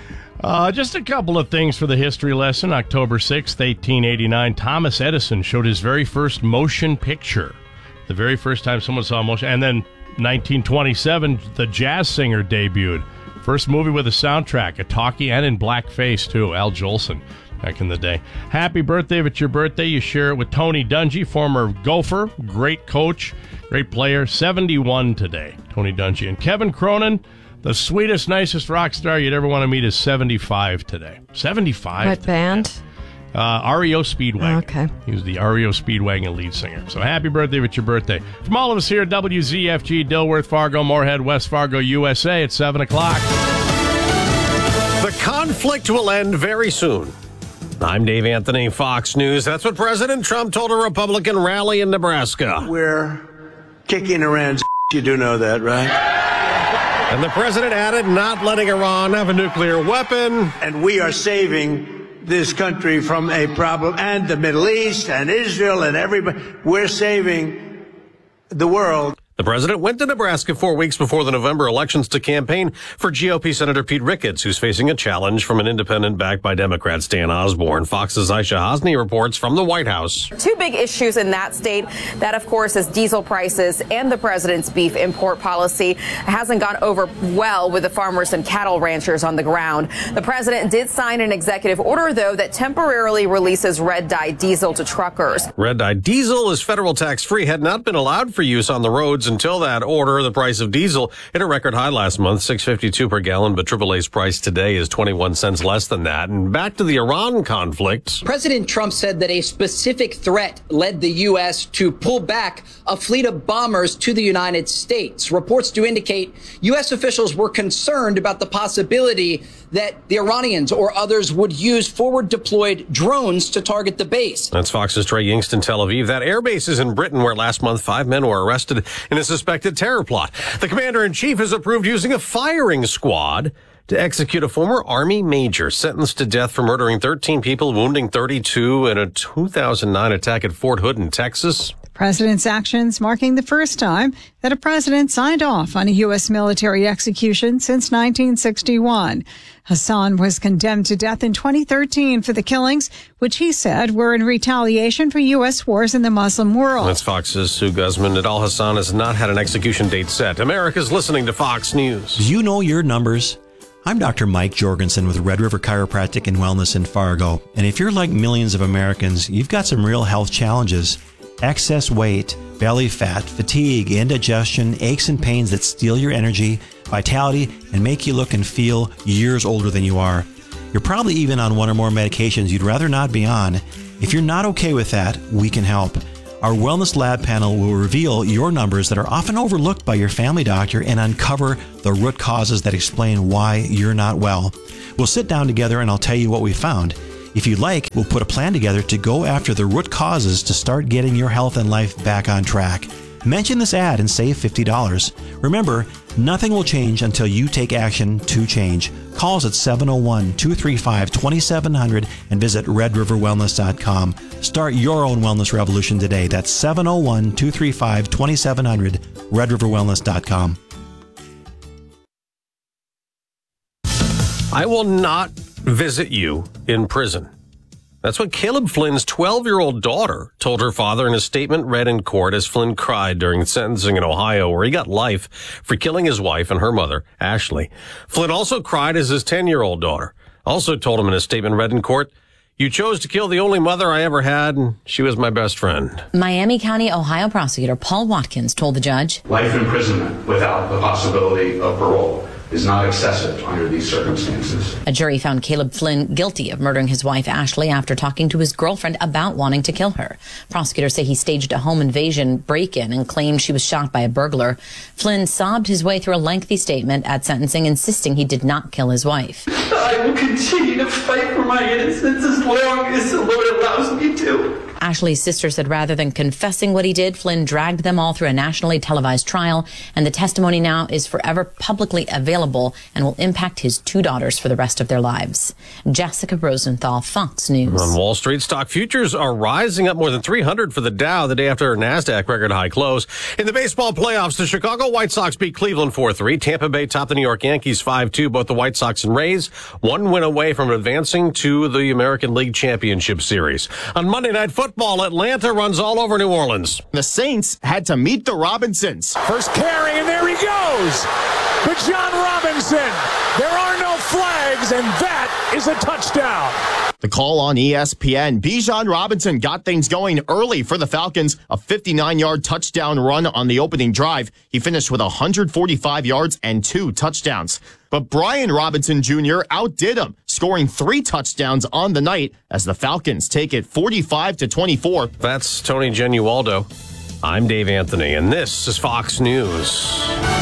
Uh, just a couple of things for the history lesson. October sixth, eighteen eighty-nine, Thomas Edison showed his very first motion picture. The very first time someone saw motion. And then nineteen twenty-seven, the jazz singer debuted. First movie with a soundtrack, a talkie, and in blackface, too. Al Jolson, back in the day. Happy birthday. If it's your birthday, you share it with Tony Dungy, former Gopher, great coach, great player, seventy-one today. Tony Dungy. And Kevin Cronin, the sweetest, nicest rock star you'd ever want to meet, is seventy-five today. seventy-five What today. band? Uh, R E O Speedwagon. Okay. He was the R E O Speedwagon lead singer. So happy birthday if it's your birthday. From all of us here at W Z F G, Dilworth, Fargo, Moorhead, West Fargo, U S A, it's seven o'clock. The conflict will end very soon. I'm Dave Anthony, Fox News. That's what President Trump told a Republican rally in Nebraska. We're kicking Iran's you do know that, right? And the president added, not letting Iran have a nuclear weapon. And we are saving this country from a problem, and the Middle East and Israel and everybody. We're saving the world. The president went to Nebraska four weeks before the November elections to campaign for G O P Senator Pete Ricketts, who's facing a challenge from an independent backed by Democrat Stan Osborne. Fox's Aisha Hosni reports from the White House. Two big issues in that state. That, of course, is diesel prices and the president's beef import policy hasn't gone over well with the farmers and cattle ranchers on the ground. The president did sign an executive order, though, that temporarily releases red dye diesel to truckers. Red dye diesel is federal tax-free, had not been allowed for use on the roads until that order. The price of diesel hit a record high last month, six fifty-two per gallon, but triple A's price today is twenty-one cents less than that. And back to the Iran conflict. President Trump said that a specific threat led the U S to pull back a fleet of bombers to the United States. Reports do indicate U S officials were concerned about the possibility that the Iranians or others would use forward deployed drones to target the base. That's Fox's Trey Yingst in Tel Aviv. That air base is in Britain, where last month five men were arrested in a suspected terror plot. The commander-in-chief has approved using a firing squad to execute a former Army major sentenced to death for murdering thirteen people, wounding thirty-two in a two thousand nine attack at Fort Hood in Texas. President's actions marking the first time that a president signed off on a U S military execution since nineteen sixty-one. Hassan was condemned to death in twenty thirteen for the killings, which he said were in retaliation for U S wars in the Muslim world. That's Fox's Sue Guzman. Nadal Hassan has not had an execution date set. America's listening to Fox News. Do you know your numbers? I'm Doctor Mike Jorgensen with Red River Chiropractic and Wellness in Fargo. And if you're like millions of Americans, you've got some real health challenges. Excess weight, belly fat, fatigue, indigestion, aches and pains that steal your energy, vitality, and make you look and feel years older than you are. You're probably even on one or more medications you'd rather not be on. If you're not okay with that, we can help. Our Wellness Lab panel will reveal your numbers that are often overlooked by your family doctor and uncover the root causes that explain why you're not well. We'll sit down together and I'll tell you what we found. If you'd like, we'll put a plan together to go after the root causes to start getting your health and life back on track. Mention this ad and save fifty dollars. Remember, nothing will change until you take action to change. Call us at seven oh one, two three five, two seven zero zero and visit red river wellness dot com. Start your own wellness revolution today. That's seven oh one, two three five, two seven zero zero, red river wellness dot com. I will not visit you in prison. That's what Caleb Flynn's twelve-year-old daughter told her father in a statement read in court as Flynn cried during sentencing in Ohio, where he got life for killing his wife and her mother, Ashley. Flynn also cried as his ten-year-old daughter also told him in a statement read in court, "You chose to kill the only mother I ever had, and she was my best friend." Miami County, Ohio prosecutor Paul Watkins told the judge, "Life imprisonment without the possibility of parole is not excessive under these circumstances." A jury found Caleb Flynn guilty of murdering his wife, Ashley, after talking to his girlfriend about wanting to kill her. Prosecutors say he staged a home invasion break-in and claimed she was shot by a burglar. Flynn sobbed his way through a lengthy statement at sentencing, insisting he did not kill his wife. "I will continue to fight for my innocence as long as the Lord allows me to." Ashley's sister said rather than confessing what he did, Flynn dragged them all through a nationally televised trial, and the testimony now is forever publicly available and will impact his two daughters for the rest of their lives. Jessica Rosenthal, Fox News. On Wall Street, stock futures are rising, up more than three hundred for the Dow the day after a NASDAQ record high close. In the baseball playoffs, the Chicago White Sox beat Cleveland four three. Tampa Bay topped the New York Yankees five two. Both the White Sox and Rays one win away from advancing to the American League Championship Series. On Monday Night Football, Atlanta runs all over New Orleans. The Saints had to meet the Robinsons. First carry, and there he goes. But John Robinson, there are no flags, and that is a touchdown. The call on E S P N. Bijan Robinson got things going early for the Falcons. A fifty-nine-yard touchdown run on the opening drive. He finished with one hundred forty-five yards and two touchdowns. But Brian Robinson Junior outdid him, scoring three touchdowns on the night as the Falcons take it forty-five to twenty-four. That's Tony Genualdo. I'm Dave Anthony, and this is Fox News.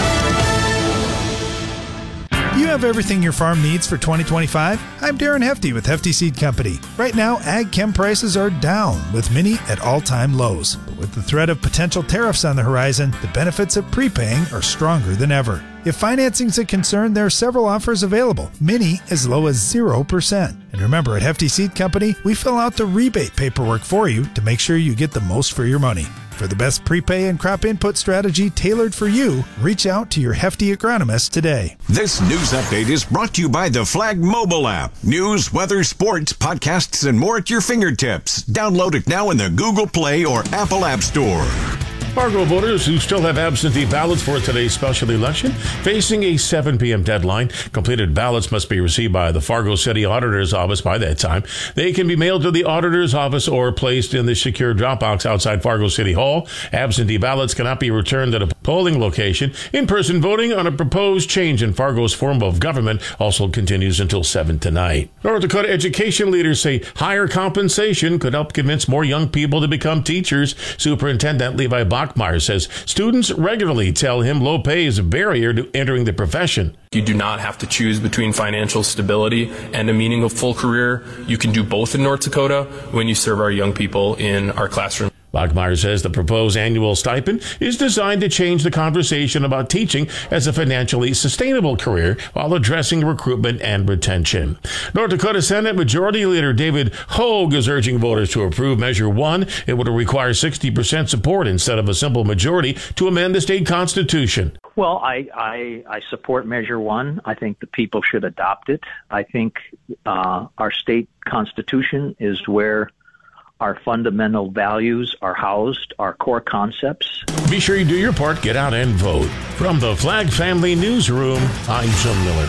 You have everything your farm needs for twenty twenty-five? I'm Darren Hefty with Hefty Seed Company. Right now, ag chem prices are down, with many at all-time lows. But with the threat of potential tariffs on the horizon, the benefits of prepaying are stronger than ever. If financing's a concern, there are several offers available, many as low as zero percent. And remember, at Hefty Seed Company, we fill out the rebate paperwork for you to make sure you get the most for your money. For the best prepay and crop input strategy tailored for you, reach out to your Hefty agronomist today. This news update is brought to you by the Flag mobile app. News, weather, sports, podcasts, and more at your fingertips. Download it now in the Google Play or Apple App Store. Fargo voters who still have absentee ballots for today's special election facing a seven p.m. deadline. Completed ballots must be received by the Fargo City Auditor's Office by that time. They can be mailed to the Auditor's Office or placed in the secure drop box outside Fargo City Hall. Absentee ballots cannot be returned at a polling location. In-person voting on a proposed change in Fargo's form of government also continues until seven tonight. North Dakota education leaders say higher compensation could help convince more young people to become teachers. Superintendent Levi Bachmeyer says students regularly tell him low pay is a barrier to entering the profession. You do not have to choose between financial stability and a meaningful career. You can do both in North Dakota when you serve our young people in our classroom. Bachmeyer says the proposed annual stipend is designed to change the conversation about teaching as a financially sustainable career while addressing recruitment and retention. North Dakota Senate Majority Leader David Hogue is urging voters to approve Measure one. It would require sixty percent support instead of a simple majority to amend the state constitution. Well, I, I, I support Measure one. I think the people should adopt it. I think uh, our state constitution is where our fundamental values are housed, our core concepts. Be sure you do your part. Get out and vote. From the Flag Family Newsroom, I'm Jim Miller.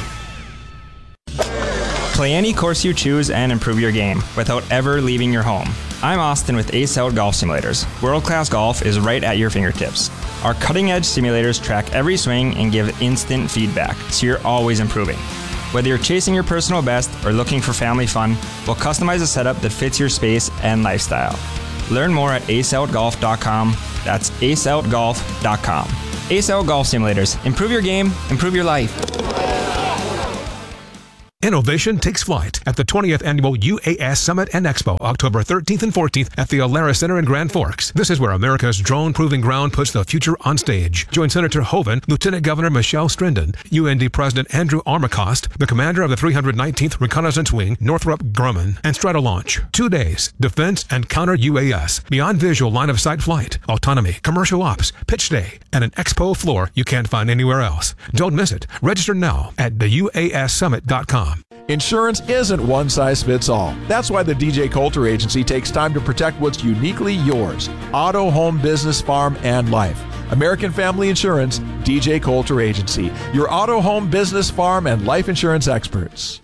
Play any course you choose and improve your game without ever leaving your home. I'm Austin with Ace Out Golf Simulators. World-class golf is right at your fingertips. Our cutting-edge simulators track every swing and give instant feedback, so you're always improving. Whether you're chasing your personal best or looking for family fun, we'll customize a setup that fits your space and lifestyle. Learn more at ace out golf dot com. That's ace out golf dot com. Ace Out Golf Simulators. Improve your game, improve your life. Innovation takes flight at the twentieth Annual U A S Summit and Expo, October thirteenth and fourteenth at the Alara Center in Grand Forks. This is where America's drone proving ground puts the future on stage. Join Senator Hoeven, Lieutenant Governor Michelle Strindon, U N D President Andrew Armacost, the commander of the three hundred nineteenth Reconnaissance Wing, Northrop Grumman, and Stratolaunch. Two days, defense and counter U A S, beyond visual line of sight flight, autonomy, commercial ops, pitch day, and an expo floor you can't find anywhere else. Don't miss it. Register now at the U A S summit dot com. Insurance isn't one size fits all. That's why the D J Coulter Agency takes time to protect what's uniquely yours. Auto, home, business, farm, and life. American Family Insurance, D J Coulter Agency. Your auto, home, business, farm, and life insurance experts.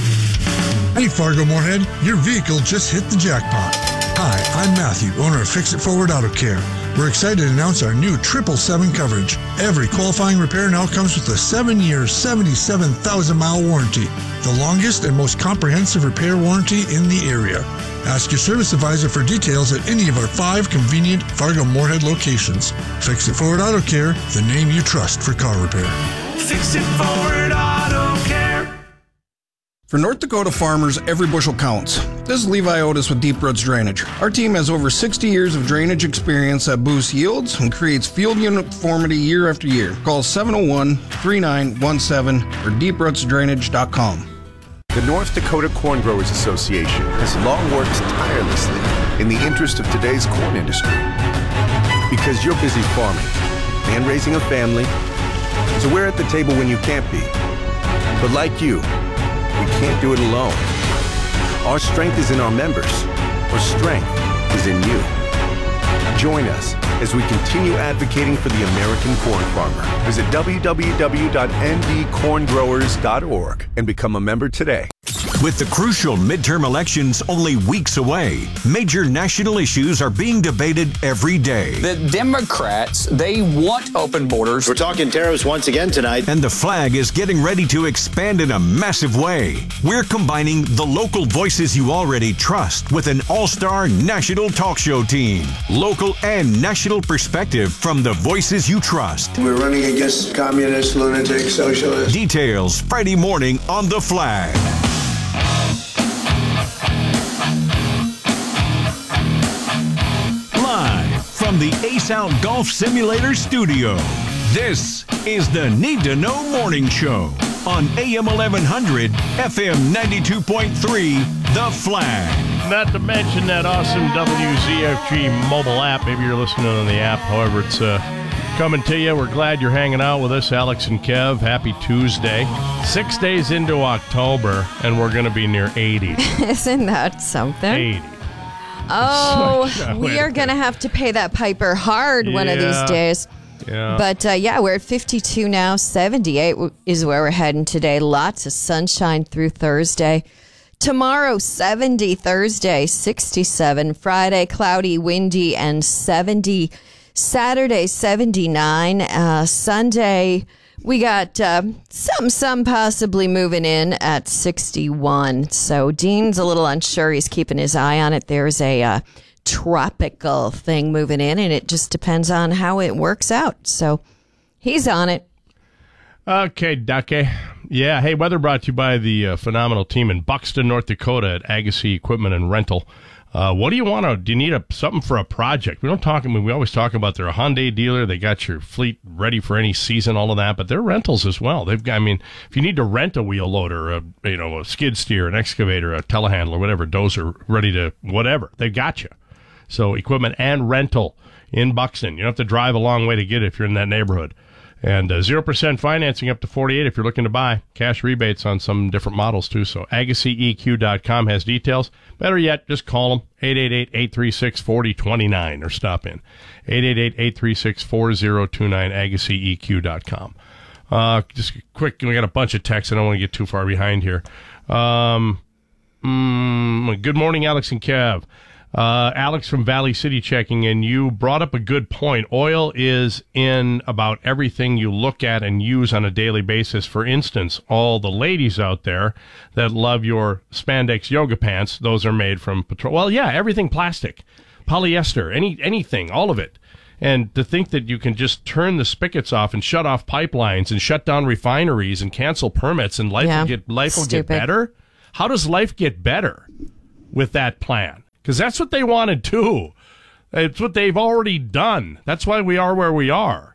Hey Fargo Moorhead, your vehicle just hit the jackpot. Hi, I'm Matthew, owner of Fix It Forward Auto Care. We're excited to announce our new triple seven coverage. Every qualifying repair now comes with a seven-year, seventy-seven thousand mile warranty, the longest and most comprehensive repair warranty in the area. Ask your service advisor for details at any of our five convenient Fargo Moorhead locations. Fix It Forward Auto Care, the name you trust for car repair. Fix It Forward Auto Care. For North Dakota farmers, every bushel counts. This is Levi Otis with Deep Roots Drainage. Our team has over sixty years of drainage experience that boosts yields and creates field uniformity year after year. Call seven oh one, three nine one seven or deep roots drainage dot com. The North Dakota Corn Growers Association has long worked tirelessly in the interest of today's corn industry. Because you're busy farming and raising a family, so we're at the table when you can't be. But like you, we can't do it alone. Our strength is in our members. Our strength is in you. Join us as we continue advocating for the American corn farmer. Visit w w w dot n d corn growers dot org and become a member today. With the crucial midterm elections only weeks away, major national issues are being debated every day. The Democrats, they want open borders. We're talking tariffs once again tonight. And the flag is getting ready to expand in a massive way. We're combining the local voices you already trust with an all-star national talk show team. Local and national perspective from the voices you trust. We're running against communists, lunatics, socialists. Details Friday morning on The Flag. Live from the Ace Out Golf Simulator studio, this is the Need to Know Morning Show on A M eleven hundred, F M ninety-two point three, The Flag. Not to mention that awesome W Z F G mobile app. Maybe you're listening on the app. However, it's uh, coming to you. We're glad you're hanging out with us, Alex and Kev. Happy Tuesday. Six days into October, and we're going to be near eighty. Isn't that something? eighty. Oh, So, we are going to have to pay that piper hard one of these Yeah. days. Yeah. But uh, yeah, we're at fifty-two now. seventy-eight is where we're heading today. Lots of sunshine through Thursday. Tomorrow, seventy. Thursday, sixty-seven. Friday, cloudy, windy, and seventy. Saturday, seventy-nine. Uh, Sunday, we got uh, some, some possibly moving in at sixty-one. So Dean's a little unsure. He's keeping his eye on it. There's a uh, tropical thing moving in, and it just depends on how it works out. So he's on it. Okay, Ducky. Yeah, hey, weather brought to you by the uh, phenomenal team in Buxton, North Dakota at Agassi Equipment and Rental. Uh, what do you want to, do you need a, something for a project? We don't talk, I mean, we always talk about they're a Hyundai dealer. They got your fleet ready for any season, all of that, but they're rentals as well. They've got, I mean, if you need to rent a wheel loader, a, you know, a skid steer, an excavator, a telehandler, whatever, dozer, ready to, whatever, they've got you. So equipment and rental in Buxton. You don't have to drive a long way to get it if you're in that neighborhood. And uh, zero percent financing up to forty-eight if you're looking to buy. Cash rebates on some different models, too. So agassi e q dot com has details. Better yet, just call them, eight eight eight, eight three six, four zero two nine, or stop in. eight eight eight, eight three six, four zero two nine, agassi e q dot com. Uh, just quick, we got a bunch of texts. I don't want to get too far behind here. Um, mm, good morning, Alex and Kev. Uh, Alex from Valley City checking in. You brought up a good point. Oil is in about everything you look at and use on a daily basis. For instance, all the ladies out there that love your spandex yoga pants, those are made from petroleum. Well, yeah, everything plastic, polyester, any anything, all of it. And to think that you can just turn the spigots off and shut off pipelines and shut down refineries and cancel permits and life Yeah, will get life will stupid. get better. How does life get better with that plan? Because that's what they wanted too. It's what they've already done. That's why we are where we are.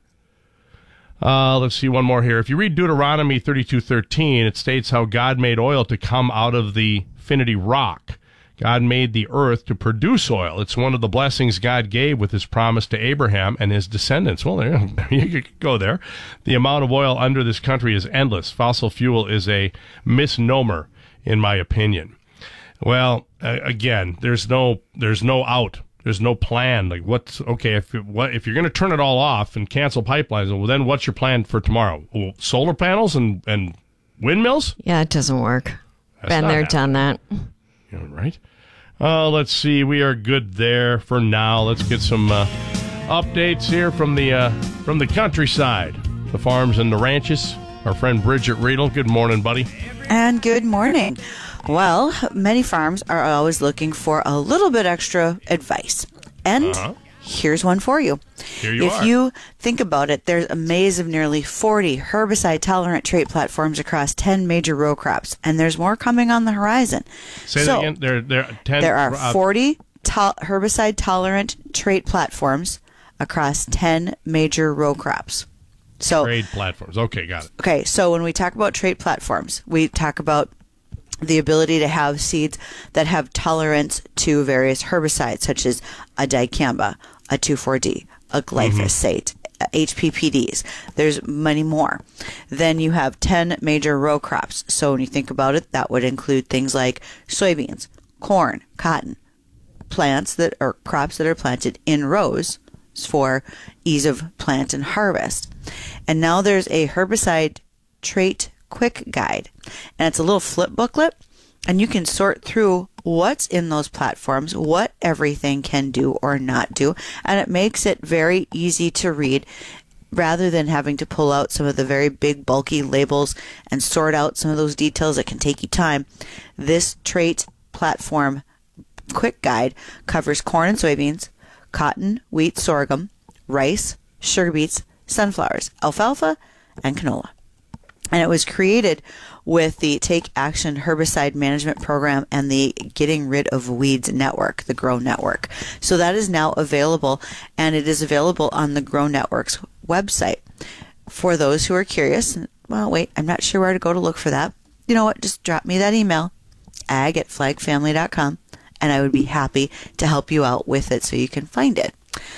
Uh, let's see one more here. If you read Deuteronomy thirty-two thirteen, it states how God made oil to come out of the finity rock. God made the earth to produce oil. It's one of the blessings God gave with his promise to Abraham and his descendants. Well, there you could go there. The amount of oil under this country is endless. Fossil fuel is a misnomer, in my opinion. Well, uh, again, there's no there's no out. There's no plan. Like, what's okay if it, what if you're going to turn it all off and cancel pipelines? Well, then what's your plan for tomorrow? Well, solar panels and and windmills? Yeah, it doesn't work. That's Been not there, happening. done that. Yeah, right. Uh, let's see. We are good there for now. Let's get some uh, updates here from the uh, from the countryside, the farms and the ranches. Our friend Bridget Riedel. Good morning, buddy. And good morning. Well, many farms are always looking for a little bit extra advice. And Uh-huh. here's one for you. Here you if are. you think about it, there's a maze of nearly forty herbicide-tolerant trait platforms across ten major row crops, and there's more coming on the horizon. Say So, that again. There, there, ten, there are uh, forty to- herbicide-tolerant trait platforms across ten major row crops. So, trade platforms. Okay, got it. okay, so when we talk about trait platforms, we talk about the ability to have seeds that have tolerance to various herbicides, such as a dicamba, a two four D, a glyphosate, uh, H P P Ds. There's many more. Then you have ten major row crops. So when you think about it, that would include things like soybeans, corn, cotton, plants that are crops that are planted in rows for ease of plant and harvest. And now there's a herbicide trait quick guide, and it's a little flip booklet, and you can sort through what's in those platforms, what everything can do or not do, and it makes it very easy to read rather than having to pull out some of the very big bulky labels and sort out some of those details that can take you time. This trait platform quick guide covers corn and soybeans, cotton, wheat, sorghum, rice, sugar beets, sunflowers, alfalfa, and canola. And it was created with the Take Action Herbicide Management Program and the Getting Rid of Weeds Network, the GROW Network. So that is now available, and it is available on the GROW Network's website. For those who are curious, well, wait, I'm not sure where to go to look for that. You know what? Just drop me that email, ag at flagfamily dot com, and I would be happy to help you out with it so you can find it.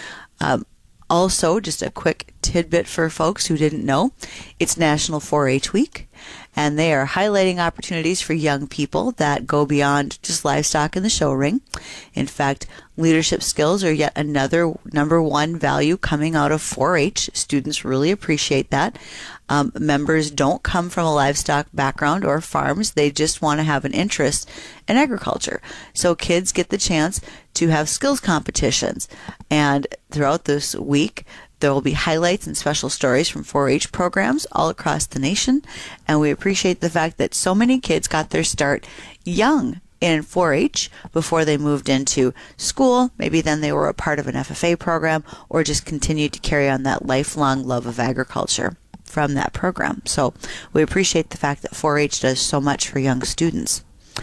Um, Also, just a quick tidbit for folks who didn't know, it's National four H Week, and they are highlighting opportunities for young people that go beyond just livestock in the show ring. In fact, leadership skills are yet another number one value coming out of four H. Students really appreciate that. Um, members don't come from a livestock background or farms. They just want to have an interest in agriculture. So kids get the chance to have skills competitions. And throughout this week, there will be highlights and special stories from four H programs all across the nation. And we appreciate the fact that so many kids got their start young in four H before they moved into school. Maybe then they were a part of an F F A program or just continued to carry on that lifelong love of agriculture from that program. So we appreciate the fact that four H does so much for young students.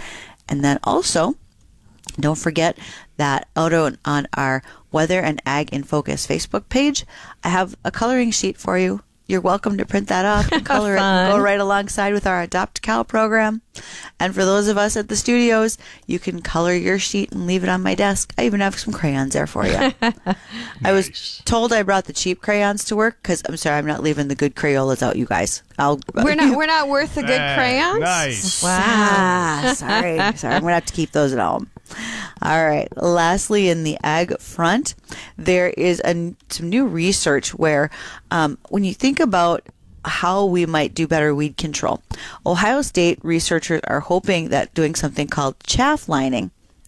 And then also, don't forget that out on, on our Weather and Ag in Focus Facebook page, I have a coloring sheet for you. You're welcome to print that off and color it and go right alongside with our Adopt Cal program. And for those of us at the studios, you can color your sheet and leave it on my desk. I even have some crayons there for you. Nice. I was told I brought the cheap crayons to work because I'm sorry, I'm not leaving the good Crayolas out, you guys. I'll, We're not we're not worth the good Ah, crayons? nice. Wow. sorry, sorry. I'm going to have to keep those at home. All right. Lastly, in the ag front, there is a, some new research where um, when you think about how we might do better weed control, Ohio State researchers are hoping that doing something called chaff lining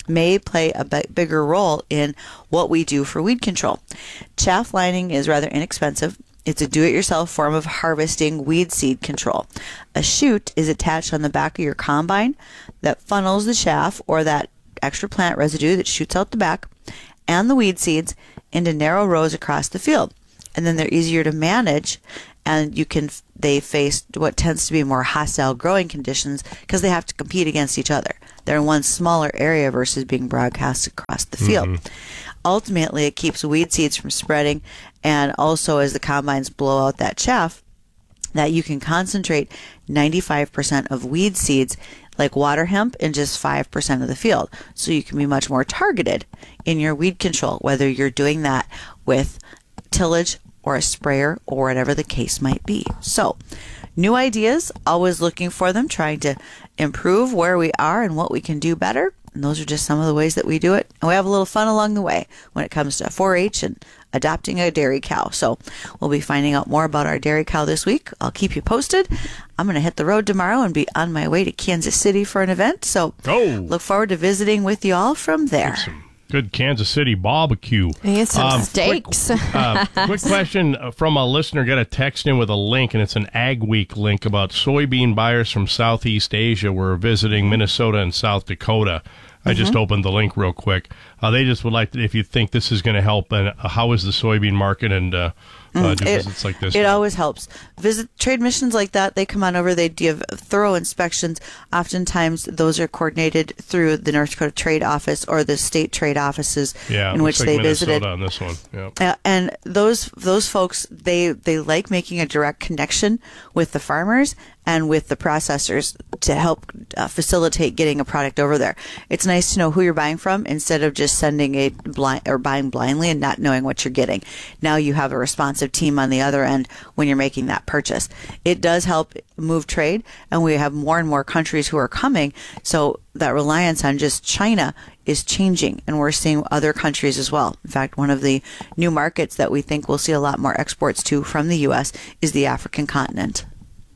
may play a b- bigger role in what we do for weed control. Chaff lining is rather inexpensive. It's a do-it-yourself form of harvesting weed seed control. A chute is attached on the back of your combine that funnels the chaff or that extra plant residue that shoots out the back and the weed seeds into narrow rows across the field. And then they're easier to manage, and you can they face what tends to be more hostile growing conditions because they have to compete against each other. They're in one smaller area versus being broadcast across the field. Mm-hmm. Ultimately, it keeps weed seeds from spreading, and also as the combines blow out that chaff, that you can concentrate ninety-five percent of weed seeds like water hemp in just five percent of the field. So you can be much more targeted in your weed control, whether you're doing that with tillage or a sprayer or whatever the case might be. So new ideas, always looking for them, trying to improve where we are and what we can do better. And those are just some of the ways that we do it. And we have a little fun along the way when it comes to four H and adopting a dairy cow. So we'll be finding out more about our dairy cow this week. I'll keep you posted. I'm going to hit the road tomorrow and be on my way to Kansas City for an event. So oh. look forward to visiting with you all from there. Good Kansas City barbecue. And some um, steaks. Quick, uh, quick question from a listener. Got a text in with a link, and it's an Ag Week link about soybean buyers from Southeast Asia were visiting Minnesota and South Dakota. I mm-hmm. just opened the link real quick. Uh, they just would like to, if you think this is going to help, and uh, how is the soybean market and uh, uh, do it, visits like this? It always helps. Visit trade missions like that. They come on over. They give thorough inspections. Oftentimes, those are coordinated through the North Dakota Trade Office or the state trade offices yeah, in which like they Minnesota visited. On this one, yeah. Uh, and those those folks, they they like making a direct connection with the farmers and with the processors to help uh, facilitate getting a product over there. It's nice to know who you're buying from instead of just sending a blind or buying blindly and not knowing what you're getting. Now you have a responsive team on the other end when you're making that purchase. It does help move trade, and we have more and more countries who are coming. So that reliance on just China is changing, and we're seeing other countries as well. In fact, one of the new markets that we think we'll see a lot more exports to from the U S is the African continent.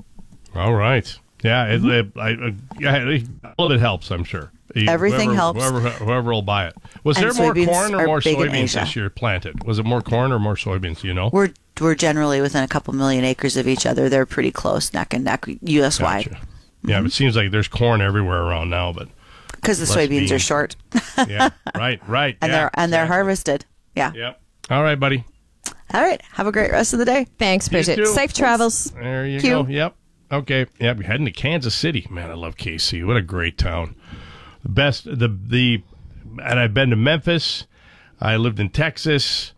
All right. Yeah, it, mm-hmm. it, I, I, all of it helps, I'm sure. Everything whoever, helps. Whoever, whoever will buy it. Was and there more corn or more soybeans this year planted? Was it more corn or more soybeans? Do you know? We're we're generally within a couple million acres of each other. They're pretty close, neck and neck, U S wide. Gotcha. Yeah, mm-hmm. It seems like there's corn everywhere around now, but because the soybeans be. are short. yeah, right, right. And yeah, they're and they're exactly. harvested. Yeah. Yep. All right, buddy. All right. Have a great rest of the day. Thanks, Bridget. Safe travels. There you Q. go. Yep. Okay. Yep. You're heading to Kansas City. Man, I love K C. What a great town. The best. The the. And I've been to Memphis. I lived in Texas.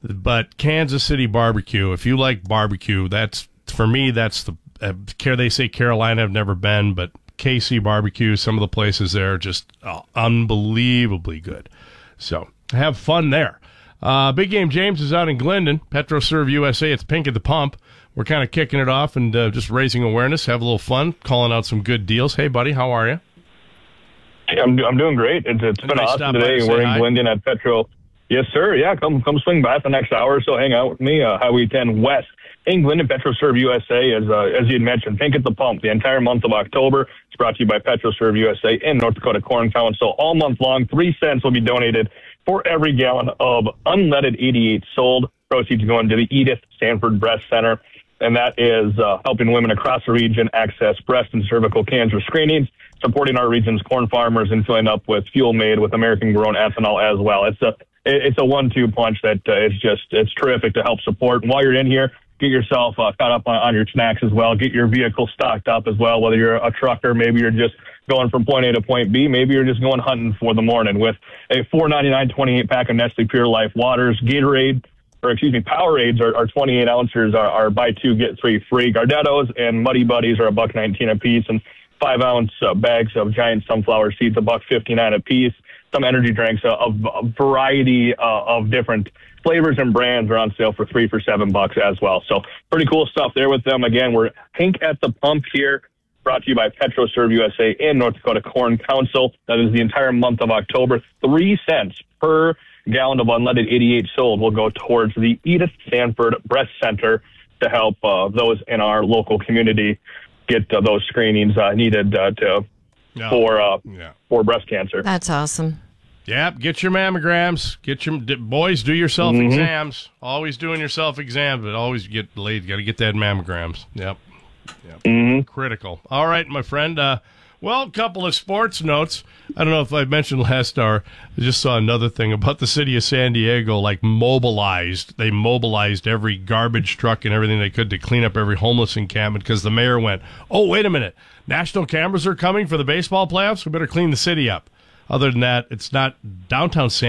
But Kansas City barbecue. If you like barbecue, that's for me. That's the. Uh, care they say Carolina. I've never been, but K C barbecue. Some of the places there are just oh, unbelievably good. So have fun there. Uh, Big Game James is out in Glendon. PetroServe U S A. It's Pink at the Pump. We're kind of kicking it off and uh, just raising awareness, have a little fun, calling out some good deals. Hey, buddy, how are you? Hey, I'm I'm doing great. It's it's been awesome today. We're in Glendon at Petro. Yes, sir. Yeah, come come swing by the next hour or so. Hang out with me. Uh, Highway ten West in Glendon. PetroServe U S A, as uh, as you had mentioned, Pink at the Pump. The entire month of October. It's brought to you by PetroServe U S A and North Dakota Corn Council. All month long, three cents will be donated for every gallon of unleaded eighty-eight sold. Proceeds going to the Edith Sanford Breast Center. And that is uh, helping women across the region access breast and cervical cancer screenings, supporting our region's corn farmers, and filling up with fuel made with American-grown ethanol as well. It's a it's a one-two punch that uh, is just it's terrific to help support. And while you're in here, get yourself uh, caught up on, on your snacks as well. Get your vehicle stocked up as well, whether you're a trucker, maybe you're just going from point A to point B, maybe you're just going hunting for the morning with a four ninety-nine twenty-eight pack of Nestle Pure Life waters, Gatorade, or excuse me, Powerades are, are twenty-eight ounces are, are buy two, get three free. Gardettos and Muddy Buddies are a buck nineteen a piece, and five ounce uh, bags of giant sunflower seeds, a buck fifty-nine a piece. Some energy drinks, uh, a, a variety uh, of different flavors and brands are on sale for three for seven bucks as well. So pretty cool stuff there with them. Again, we're Pink at the Pump here, brought to you by PetroServe U S A and North Dakota Corn Council. That is the entire month of October. Three cents per gallon of unleaded eighty-eight sold will go towards the Edith Sanford Breast Center to help uh, those in our local community get uh, those screenings uh, needed uh, to no. for uh, yeah. for breast cancer. That's awesome. Yep, get your mammograms. Get your boys, do your self exams. Mm-hmm. Always doing your self exams, but always get late. Got to get that mammograms. Yep, yep. Mm-hmm. Critical. All right, my friend. Uh, well, a couple of sports notes. I don't know if I mentioned last hour. I just saw another thing about the city of San Diego. Like mobilized, they mobilized every garbage truck and everything they could to clean up every homeless encampment because the mayor went, "Oh, wait a minute! National cameras are coming for the baseball playoffs. We better clean the city up." Other than that, it's not downtown San